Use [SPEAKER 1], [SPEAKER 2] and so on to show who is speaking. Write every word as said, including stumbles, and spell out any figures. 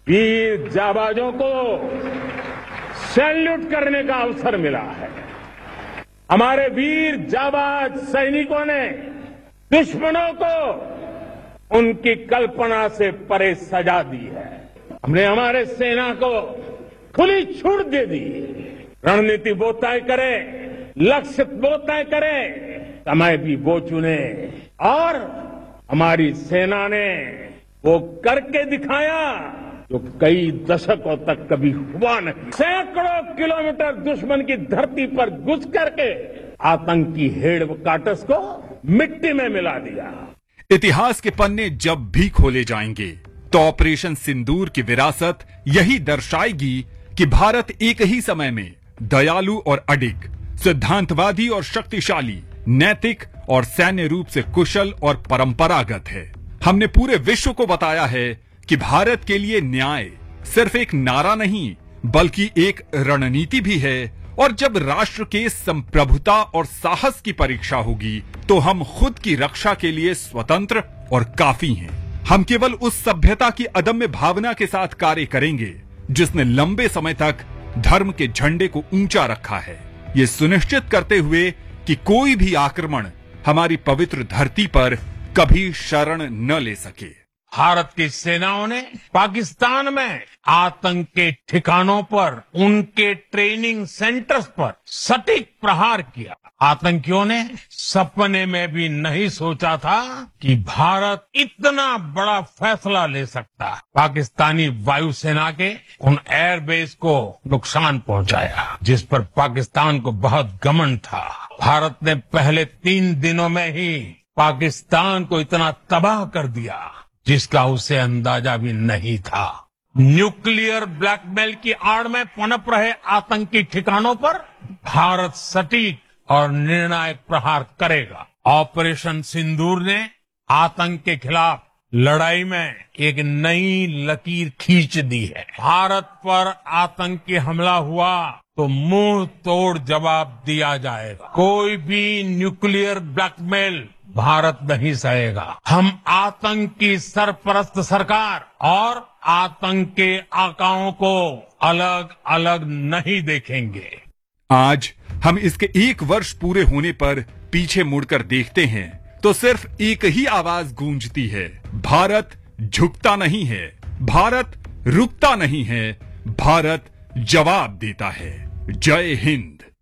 [SPEAKER 1] वीर जाबाजों को सैल्यूट करने का अवसर मिला है। हमारे वीर जाबाज सैनिकों ने दुश्मनों को उनकी कल्पना से परे सजा दी है। हमने हमारे सेना को खुली छूट दे दी। रणनीति वो तय करे, लक्ष्य वो तय करे, समय भी वो चुने और हमारी सेना ने वो करके दिखाया जो कई दशकों तक कभी हुआ नहीं। सैकड़ों किलोमीटर दुश्मन की धरती पर घुस करके आतंकी हेडक्वार्टर्स को मिट्टी में मिला दिया।
[SPEAKER 2] इतिहास के पन्ने जब भी खोले जाएंगे तो ऑपरेशन सिंदूर की विरासत यही दर्शाएगी कि भारत एक ही समय में दयालु और अडिग, सिद्धांतवादी और शक्तिशाली, नैतिक और सैन्य रूप से कुशल और परंपरागत है। हमने पूरे विश्व को बताया है कि भारत के लिए न्याय सिर्फ एक नारा नहीं बल्कि एक रणनीति भी है और जब राष्ट्र के संप्रभुता और साहस की परीक्षा होगी तो हम खुद की रक्षा के लिए स्वतंत्र और काफी हैं। हम केवल उस सभ्यता की अदम्य भावना के साथ कार्य करेंगे जिसने लंबे समय तक धर्म के झंडे को ऊंचा रखा है, ये सुनिश्चित करते हुए कि कोई भी आक्रमण हमारी पवित्र धरती पर कभी शरण न ले सके।
[SPEAKER 1] भारत की सेनाओं ने पाकिस्तान में आतंक के ठिकानों पर, उनके ट्रेनिंग सेंटर्स पर सटीक प्रहार किया। आतंकियों ने सपने में भी नहीं सोचा था कि भारत इतना बड़ा फैसला ले सकता है। पाकिस्तानी वायुसेना के उन एयरबेस को नुकसान पहुंचाया जिस पर पाकिस्तान को बहुत घमंड था। भारत ने पहले तीन दिनों में ही पाकिस्तान को इतना तबाह कर दिया जिसका उसे अंदाजा भी नहीं था। न्यूक्लियर ब्लैकमेल की आड़ में पनप रहे आतंकी ठिकानों पर भारत सटीक और निर्णायक प्रहार करेगा। ऑपरेशन सिंदूर ने आतंक के खिलाफ लड़ाई में एक नई लकीर खींच दी है। भारत पर आतंकी हमला हुआ तो मुंह तोड़ जवाब दिया जाएगा। कोई भी न्यूक्लियर ब्लैकमेल भारत नहीं सहेगा। हम आतंक की सरपरस्त सरकार और आतंक के आकाओं को अलग अलग नहीं देखेंगे।
[SPEAKER 2] आज हम इसके एक वर्ष पूरे होने पर पीछे मुड़कर देखते हैं तो सिर्फ एक ही आवाज गूंजती है, भारत झुकता नहीं है, भारत रुकता नहीं है, भारत जवाब देता है। जय हिंद।